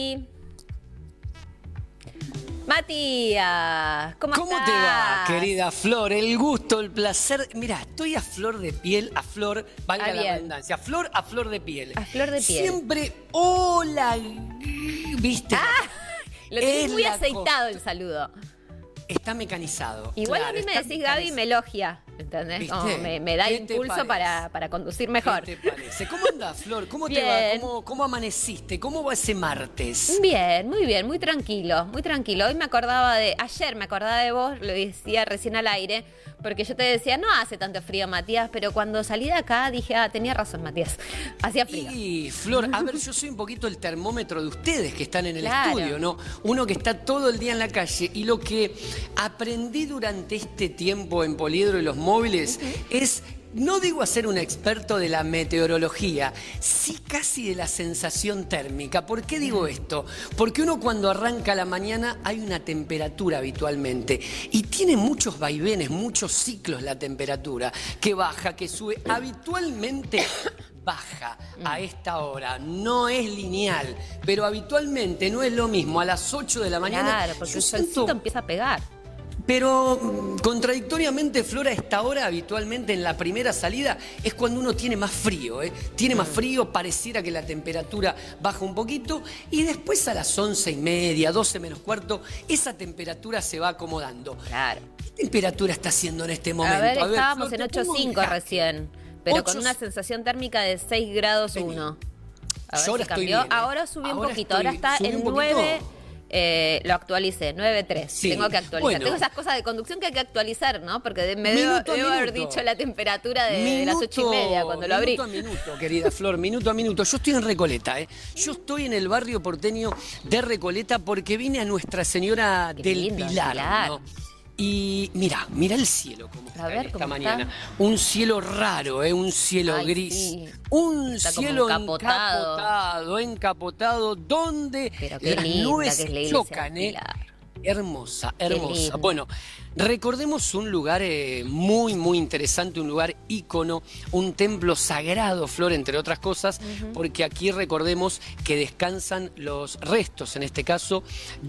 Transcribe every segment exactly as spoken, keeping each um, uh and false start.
Matías, ¿cómo, ¿Cómo estás? te va, querida Flor? El gusto, el placer. Mira, estoy a flor de piel, a flor, valga Ah, la bien. redundancia, a flor a flor de piel. A flor de piel. Siempre, hola, ¿viste? Ah, lo tenés Es muy la aceitado el saludo. Está mecanizado. Igual claro, a mí me está decís Gaby y me elogia, ¿entendés? ¿Viste? Como me, me da ¿Qué te impulso parece? para, para conducir mejor. ¿Qué te parece? ¿Cómo andás, Flor? ¿Cómo te Bien. va? ¿Cómo, cómo amaneciste? ¿Cómo va ese martes? Bien, muy bien, muy tranquilo, muy tranquilo. Hoy me acordaba de, ayer me acordaba de vos, lo decía recién al aire, porque yo te decía, no hace tanto frío, Matías, pero cuando salí de acá dije, ah, tenía razón, Matías, hacía frío. Y Flor, a ver, yo soy un poquito el termómetro de ustedes que están en el Claro. estudio, ¿no? Uno que está todo el día en la calle y lo que aprendí durante este tiempo en Poliedro y los móviles es, no digo a ser un experto de la meteorología, sí casi de la sensación térmica. ¿Por qué digo esto? Porque uno cuando arranca la mañana hay una temperatura habitualmente y tiene muchos vaivenes, muchos ciclos la temperatura, que baja, que sube. Habitualmente baja a esta hora, no es lineal, pero habitualmente no es lo mismo a las ocho de la mañana. Claro, porque Yo el siento- solcito empieza a pegar. pero mm, contradictoriamente, Flora, a esta hora habitualmente en la primera salida es cuando uno tiene más frío, ¿eh? Tiene más frío, pareciera que la temperatura baja un poquito y después a las once y media, doce menos cuarto, esa temperatura se va acomodando. Claro. ¿Qué temperatura está haciendo en este momento? A ver, estábamos Flor, en te ocho pongo en cinco jaque. recién, pero Ocho- con una sensación térmica de seis grados Vení. uno. A ver Yo ahora si estoy cambió. bien, ¿eh? Ahora subió un Ahora poquito, estoy- ahora está subí en un poquito. nueve. Eh, lo actualicé, nueve tres. Sí, Tengo que actualizar. bueno. Tengo esas cosas de conducción que hay que actualizar, ¿no? Porque me debo, Minuto a debo haber minuto. dicho la temperatura de, de las ocho y media cuando lo abrí. Minuto a minuto, querida Flor, minuto a minuto. Yo estoy en Recoleta, ¿eh? Yo estoy en el barrio porteño de Recoleta porque vine a Nuestra Señora Qué del lindo, Pilar, Pilar. ¿no? Y mira, mira el cielo como está ver, esta ¿cómo mañana. está? Un cielo raro, ¿eh? Un cielo Ay, gris. sí. Un Está como cielo encapotado. encapotado, encapotado, donde Pero qué las linda nubes que es la se iglesia chocan, del ¿eh? Pilar. Hermosa, Qué hermosa. lindo. Bueno, recordemos un lugar eh, muy, muy interesante, un lugar ícono, un templo sagrado, Flor, entre otras cosas, porque aquí recordemos que descansan los restos, en este caso,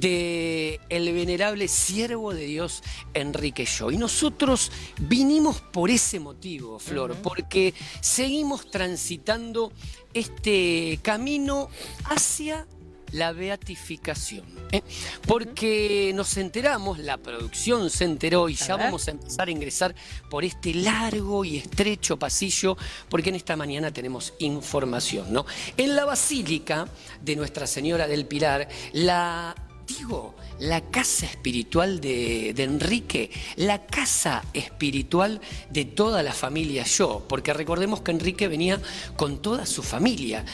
de el venerable siervo de Dios, Enrique Yo. Y nosotros vinimos por ese motivo, Flor, porque seguimos transitando este camino hacia la beatificación, ¿eh? Porque nos enteramos, la producción se enteró y ya ver. vamos a empezar a ingresar por este largo y estrecho pasillo, porque en esta mañana tenemos información, ¿no? En la Basílica de Nuestra Señora del Pilar, la... Digo, la casa espiritual de, de Enrique, la casa espiritual de toda la familia Yo, porque recordemos que Enrique venía con toda su familia.